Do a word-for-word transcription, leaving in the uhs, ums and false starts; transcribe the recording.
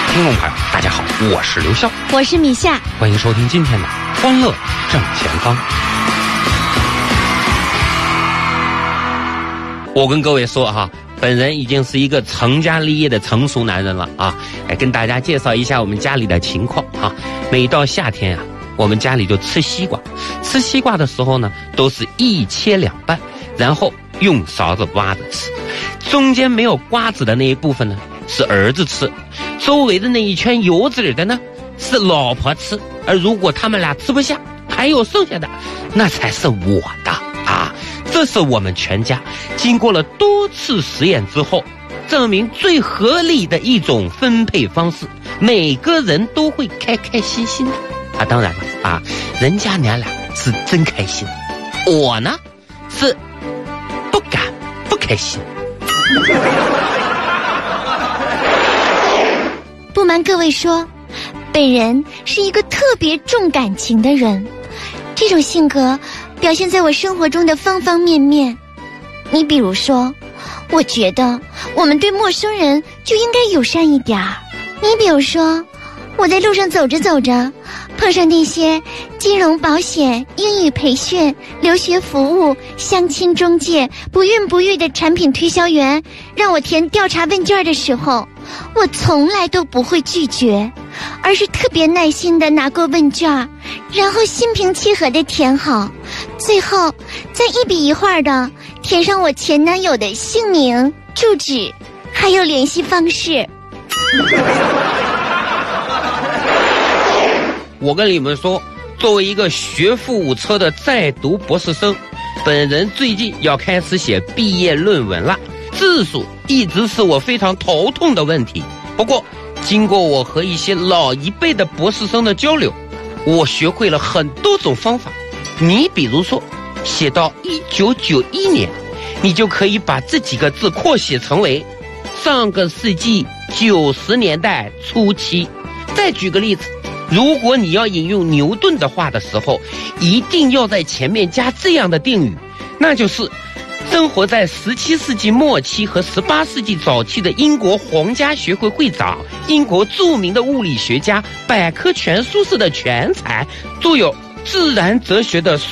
听众朋友大家好，我是刘笑， 我是米夏， 欢迎收听今天的欢乐正前方。我跟各位说哈，本人已经是一个成家立业的成熟男人了啊！来跟大家介绍一下我们家里的情况啊。每到夏天啊，我们家里就吃西瓜，吃西瓜的时候呢，都是一切两半，然后用勺子挖着吃。中间没有瓜子的那一部分呢，是儿子吃；周围的那一圈油籽的呢，是老婆吃。而如果他们俩吃不下，还有剩下的，那才是我的啊！这是我们全家经过了多次实验之后证明最合理的一种分配方式，每个人都会开开心心的啊！当然了啊，人家娘俩是真开心，我呢是不敢不开心。 不瞒各位说，本人是一个特别重感情的人，这种性格表现在我生活中的方方面面。你比如说，我觉得我们对陌生人就应该友善一点儿。你比如说，我在路上走着走着，碰上那些金融保险、英语培训、留学服务、相亲中介、不孕不育的产品推销员，让我填调查问卷的时候，我从来都不会拒绝，而是特别耐心地拿过问卷，然后心平气和地填好，最后再一笔一画地填上我前男友的姓名、住址还有联系方式。 我跟你们说，作为一个学富五车的在读博士生，本人最近要开始写毕业论文了，字数一直是我非常头痛的问题。不过经过我和一些老一辈的博士生的交流，我学会了很多种方法。你比如说写到一九九一年，你就可以把这几个字扩写成为上个世纪九十年代初期。再举个例子，如果你要引用牛顿的话的时候，一定要在前面加这样的定语，那就是生活在十七世纪末期和十八世纪早期的英国皇家学会会长，英国著名的物理学家，百科全书式的全才，著有自然哲学的